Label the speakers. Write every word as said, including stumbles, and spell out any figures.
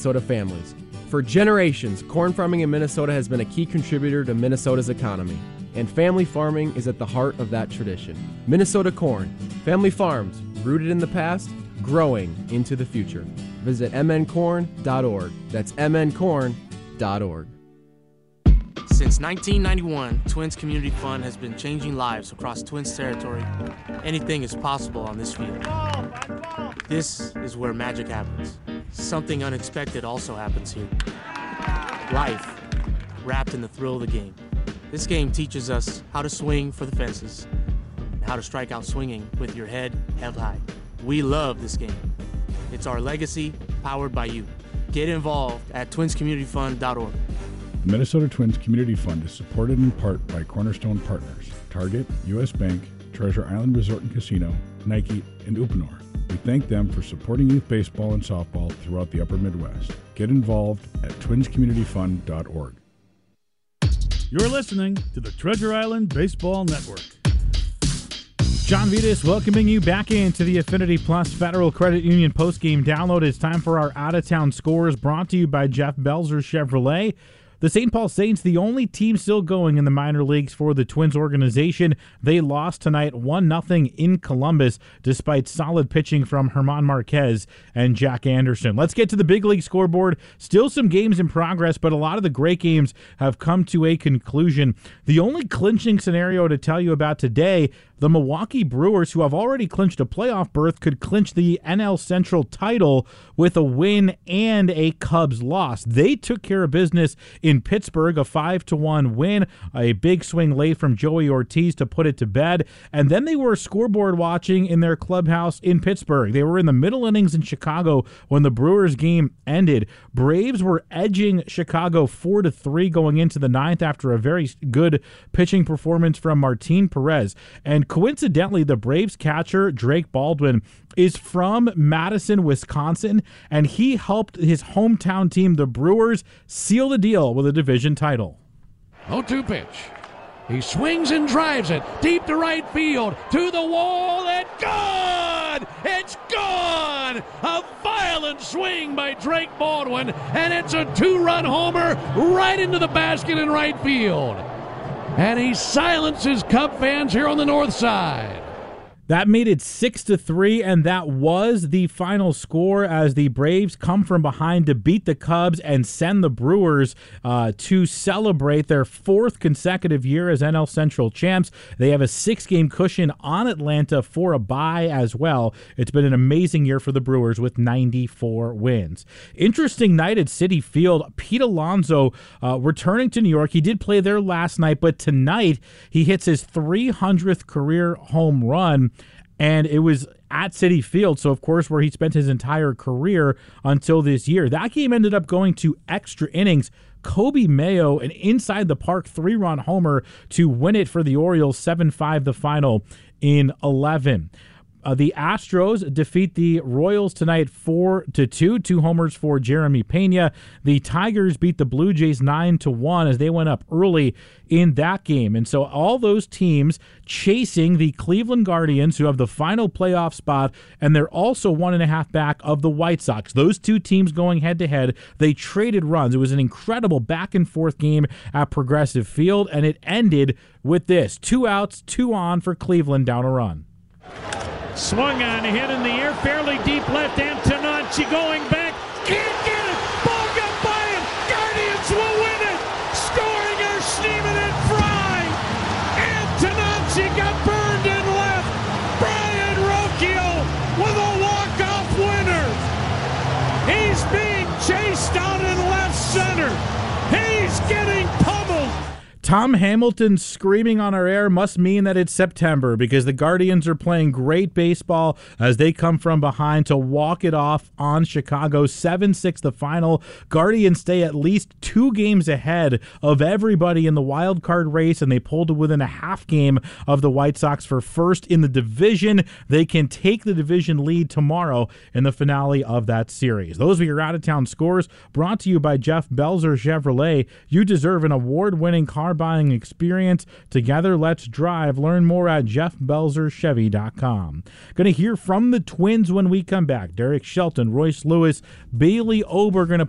Speaker 1: Minnesota families. For generations, corn farming in Minnesota has been a key contributor to Minnesota's economy, and family farming is at the heart of that tradition. Minnesota Corn, family farms, rooted in the past, growing into the future. Visit m n corn dot org. That's m n corn dot org.
Speaker 2: Since nineteen ninety-one, Twins Community Fund has been changing lives across Twins territory. Anything is possible on this field. This is where magic happens. Something unexpected also happens here. Life, wrapped in the thrill of the game. This game teaches us how to swing for the fences and how to strike out swinging with your head held high. We love this game. It's our legacy, powered by you. Get involved at twins community fund dot org.
Speaker 3: The Minnesota Twins Community Fund is supported in part by Cornerstone Partners, Target, U S Bank, Treasure Island Resort and Casino, Nike, and Uponor. We thank them for supporting youth baseball and softball throughout the upper Midwest. Get involved at twins community fund dot org.
Speaker 4: You're listening to the Treasure Island Baseball Network. John Vitas welcoming you back into the Affinity Plus Federal Credit Union postgame download. It's time for our out-of-town scores brought to you by Jeff Belzer Chevrolet. The Saint Paul Saints, the only team still going in the minor leagues for the Twins organization. They lost tonight one nothing in Columbus despite solid pitching from German Marquez and Jack Anderson. Let's get to the big league scoreboard. Still some games in progress, but a lot of the great games have come to a conclusion. The only clinching scenario to tell you about today, the Milwaukee Brewers, who have already clinched a playoff berth, could clinch the N L Central title with a win and a Cubs loss. They took care of business in Pittsburgh, a five to one win, a big swing late from Joey Ortiz to put it to bed, and then they were scoreboard watching in their clubhouse in Pittsburgh. They were in the middle innings in Chicago when the Brewers game ended. Braves were edging Chicago four to three going into the ninth after a very good pitching performance from Martin Perez. And coincidentally, the Braves catcher, Drake Baldwin, is from Madison, Wisconsin, and he helped his hometown team, the Brewers, seal the deal with a division title.
Speaker 5: oh two pitch. He swings and drives it deep to right field, to the wall, and gone! It's gone! A violent swing by Drake Baldwin, and it's a two-run homer right into the basket in right field. And he silences Cub fans here on the north side.
Speaker 4: That made it six to three, and that was the final score as the Braves come from behind to beat the Cubs and send the Brewers uh, to celebrate their fourth consecutive year as N L Central champs. They have a six-game cushion on Atlanta for a bye as well. It's been an amazing year for the Brewers with ninety-four wins. Interesting night at Citi Field. Pete Alonso uh, returning to New York. He did play there last night, but tonight he hits his three hundredth career home run. And it was at Citi Field, so of course where he spent his entire career until this year. That game ended up going to extra innings. Kobe Mayo, an inside-the-park three-run homer to win it for the Orioles, seven five the final in eleven. Uh, the Astros defeat the Royals tonight four to two. Two homers for Jeremy Pena. The Tigers beat the Blue Jays nine to one as they went up early in that game. And so all those teams chasing the Cleveland Guardians, who have the final playoff spot, and they're also one and a half back of the White Sox. Those two teams going head-to-head. They traded runs. It was an incredible back-and-forth game at Progressive Field, and it ended with this. Two outs, two on for Cleveland down a run.
Speaker 6: Swung on, hit in the air, fairly deep left. Antonacci going back, can't get it. Ball got by him. Guardians will win it. Scoring are Schneemann and Fry. Antonacci got burned in left. Brian Rocchio with a walk-off winner. He's being chased out in left center. He's getting pummeled.
Speaker 4: Tom Hamilton screaming on our air must mean that it's September, because the Guardians are playing great baseball as they come from behind to walk it off on Chicago. seven six the final. Guardians stay at least two games ahead of everybody in the wild card race, and they pulled to within a half game of the White Sox for first in the division. They can take the division lead tomorrow in the finale of that series. Those are your out-of-town scores brought to you by Jeff Belzer Chevrolet. You deserve an award-winning car buying experience. Together, let's drive. Learn more at jeff belzer chevy dot com. Going to hear from the Twins when we come back. Derek Shelton, Royce Lewis, Bailey Ober going to